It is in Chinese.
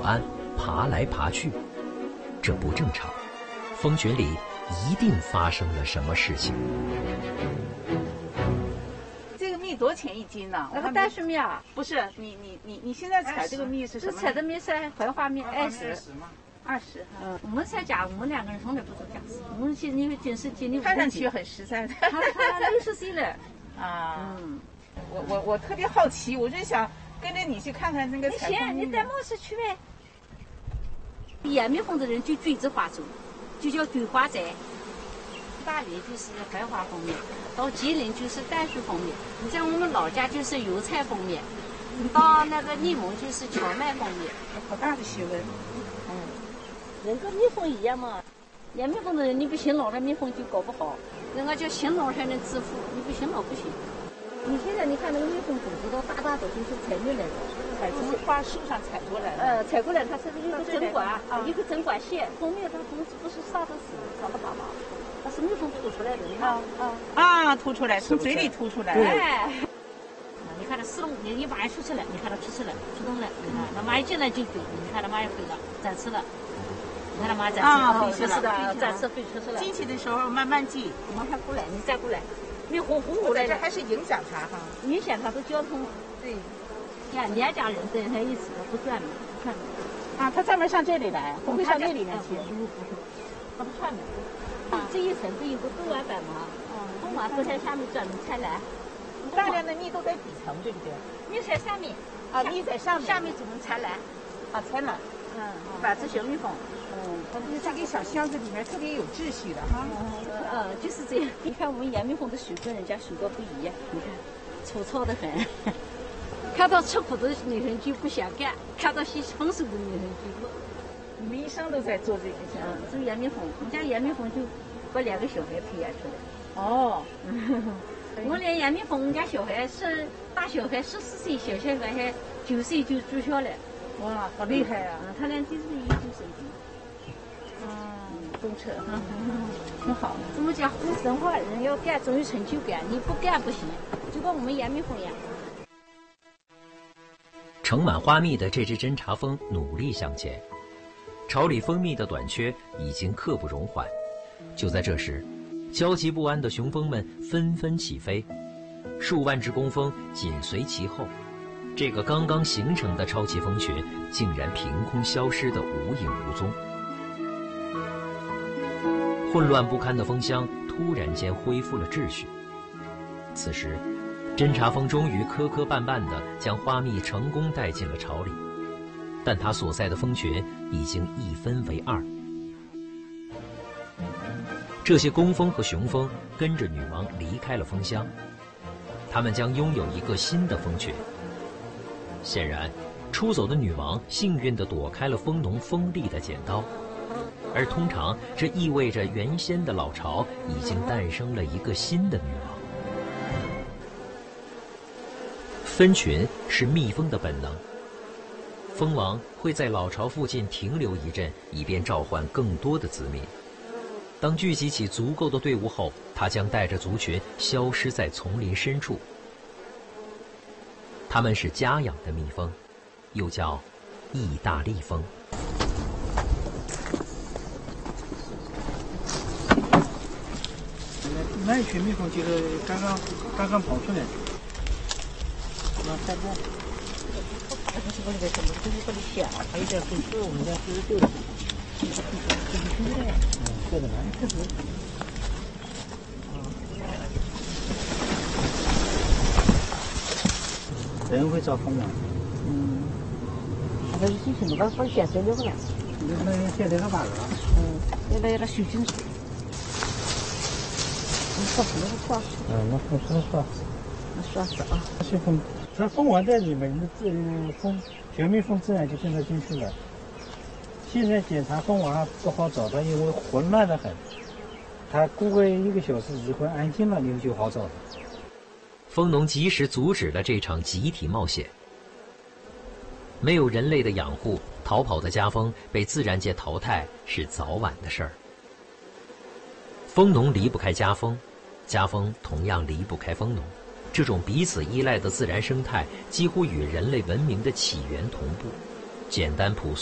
安，爬来爬去，这不正常。蜂群里一定发生了什么事情。 这个蜜多少钱一斤呢？ 那个袋鼠蜜啊？ 不是，你现在采这个蜜是什么？ 采的蜜是槐花蜜，20 嘛。 我们在家，我们2个人从来不做家事，我们因为军事经历， 看上去很实在的。 他60岁了啊。我特别好奇，我就想跟着你去看看那个采蜂蜜。 你带我去呗。盐蜜蜂的人就橘子花族，就叫菊花寨。大连就是槐花蜂蜜，到吉林就是袋鼠蜂蜜，你在我们老家就是油菜蜂蜜，到那个内蒙就是荞麦蜂蜜。 好大的学问。 人跟蜜蜂一样嘛，养蜜蜂的人你不勤劳，那蜜蜂就搞不好。人家叫勤劳才能致富，你不勤劳不行。你现在你看那个蜜蜂组织到大都就是采蜜来的， 从花树上采过来的。 采过来它是一个针管啊，一个针管线。蜂蜜它不是啥都是长得粑粑，它是蜜蜂吐出来的，你看。 吐出来，从嘴里吐出来。 哎。你看它丝绒，你马上出去了，你看它出去了，出动了，你看它马上进来就飞，你看它马上飞了，展翅了。你看它马上展翅， 飞出去了， 展翅飞出去了。 进去的时候慢慢进， 马上过来，你再过来。蜜蜂过来， 这还是影响它哈， 影响它的交通。 对， 2家人在它一起的不转的，转的。 它专门上这里来，不会上那里面去。 不是，它不转的。这一层不有个钩碗板吗？钩碗都在下面转才来。 大量的蜜都在底层，对不对？ 蜜在上面。 蜜在上面。 下面怎么才来？ 才来。 把这小蜜蜂。 这个小箱子里面特别有秩序的哈。 就是这样。你看我们盐蜜蜂的水跟人家水果不一样，你看，粗糙的很。看到吃苦的女人就不想干，看到吸丰收的女人就。 你们一生都在做这个项目。 做盐蜜蜂，我们家盐蜜蜂就把2个小孩培养出来。我连盐蜜蜂，我们家小孩是大小孩14岁，小小孩还9岁就住校了。 哇，好厉害啊！ 他俩就是研究生的。 都扯哈，挺好。 我们讲护生化，人要干总有成就感，你不干不行，就跟我们盐蜜蜂一样。 盛满花蜜的这只侦察蜂努力向前，巢里蜂蜜的短缺已经刻不容缓。就在这时，焦急不安的雄蜂们纷纷起飞，数万只工蜂紧随其后。这个刚刚形成的超级蜂群竟然凭空消失得无影无踪。混乱不堪的蜂箱突然间恢复了秩序。此时，侦察蜂终于磕磕绊绊地将花蜜成功带进了巢里，但它所在的蜂群已经一分为2。这些工蜂和雄蜂跟着女王离开了蜂箱，它们将拥有一个新的蜂群。显然，出走的女王幸运地躲开了蜂农锋利的剪刀。而通常，这意味着原先的老巢已经诞生了一个新的女王。分群是蜜蜂的本能，蜂王会在老巢附近停留一阵，以便召唤更多的子民。当聚集起足够的队伍后，它将带着族群消失在丛林深处。它们是家养的蜜蜂，又叫意大利蜂。 那一群蜜蜂就是刚刚跑出来的。 再过。这个是我那个什么，这是我的线，还有点粉丝，我们家是对的。 对的，这是。人会招蜂吗？ 那是什么？把线塞了不啦？ 那现在个把子了。 要它修清楚。那刷啊！ 是蜂，它蜂王在里面，小蜜蜂自然就跟着进去了。现在检查蜂王不好找到，因为混乱的很。它过个1个小时以后安静了，你就好找了。 蜂农及时阻止了这场集体冒险。没有人类的养护，逃跑的家蜂被自然界淘汰是早晚的事儿。蜂农离不开家蜂，家蜂同样离不开蜂农。这种彼此依赖的自然生态几乎与人类文明的起源同步，简单朴素。